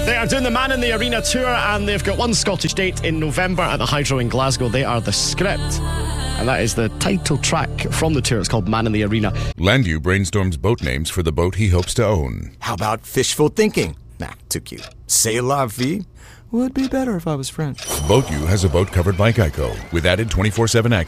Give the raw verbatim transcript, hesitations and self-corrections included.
They are doing the Man in the Arena tour, and they've got one Scottish date in November at the Hydro in Glasgow. They are The Script, and that is the title track from the tour. It's called Man in the Arena. Landu brainstorms boat names for the boat he hopes to own. How about Fishful Thinking? Nah, too cute. C'est la vie? Would be better if I was French. BoatU has a boat covered by Geico with added twenty-four seven access.